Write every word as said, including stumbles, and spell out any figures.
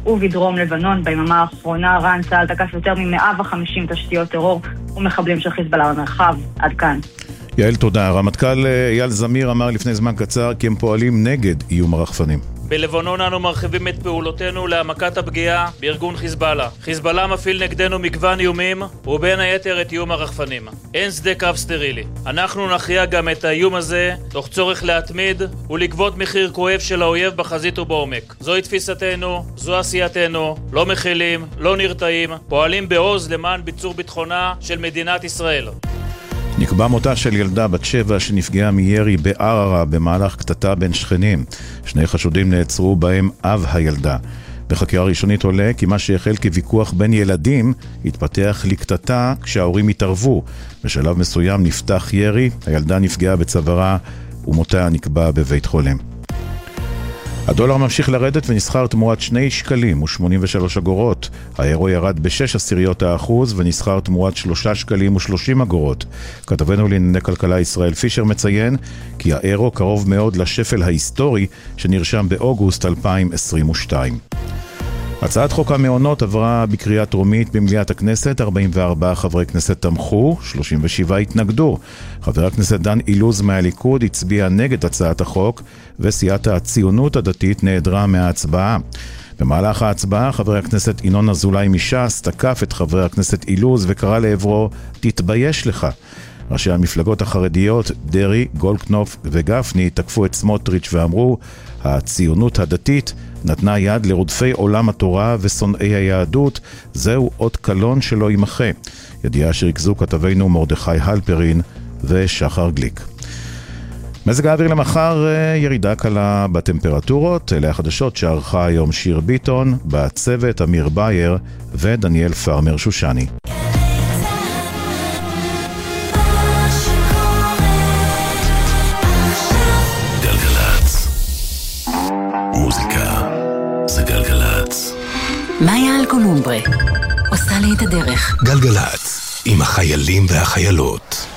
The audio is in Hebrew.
ובדרום לבנון. ביממה האחרונה רן צה"ל תקף יותר מ-מאה וחמישים תשתיות טרור ומחבלים של חיזבאללה במרחב. עד כאן. יעל, תודה. רמטכ"ל אייל זמיר אמר לפני זמן קצר כי הם פועלים נגד איום הרחפנים. בלבנון אנו מרחיבים את פעולותינו להעמקת הפגיעה בארגון חיזבאללה. חיזבאללה מפעיל נגדנו מגוון איומים, ובין היתר את איום הרחפנים. אין שדה קרב סטרילי. אנחנו נכריע גם את האיום הזה, תוך צורך להתמיד ולגבות מחיר כואב של האויב בחזית ובעומק. זוהי תפיסתנו, זו עשייתנו, לא מכילים, לא נרתעים, פועלים בעוז למען ביצור ביטחונה של מדינת ישראל. נקבע מותה של ילדה בת שבע שנפגעה מירי בערערה במהלך קטטה בין שכנים. שני חשודים נעצרו בהם אב הילדה. בחקירה ראשונית עולה כי מה שהחל כוויכוח בין ילדים התפתח לקטטה כשההורים התערבו. בשלב מסוים נפתח ירי, הילדה נפגעה בצווארה ומותה נקבע בבית חולים. הדולר ממשיך לרדת ונסחר תמורת שני שקלים ושמונים ושלוש אגורות. האירו ירד בשש עשיריות האחוז ונסחר תמורת שלושה שקלים ושלושים אגורות. כתבנו לענייני כלכלה ישראל פישר מציין כי האירו קרוב מאוד לשפל ההיסטורי שנרשם באוגוסט אלפיים עשרים ושתיים. הצעת חוק המעונות עברה בקריאה טרומית במליאת הכנסת, ארבעים וארבעה חברי כנסת תמכו, שלושים ושבעה התנגדו. חבר הכנסת דן אילוז מהליכוד הצביע נגד הצעת החוק, וסיעת הציונות הדתית נעדרה מההצבעה. במהלך ההצבעה, חבר הכנסת ינון אזולאי מש"ס תקף את חבר הכנסת אילוז וקרא לעברו, תתבייש לך. ראשי המפלגות החרדיות, דרי, גולדקנופ וגפני, תקפו את סמוטריץ' ואמרו, הציונות הדתית נתנה יד לרודפי עולם התורה ושונאי היהדות, זהו עוד קלון שלא יימחה. ידיעה שריכזו כתבינו מרדכי הלפרין ושחר גליק. מזג האוויר למחר, ירידה קלה בטמפרטורות, אלה החדשות שערכה היום שיר ביטון, בצוות אמיר בייר ודניאל פרמר שושני. מוזיקה זה גלגלץ. מאיה אלקולומברה עושה לי את הדרך. גלגלץ עם החיילים והחיילות.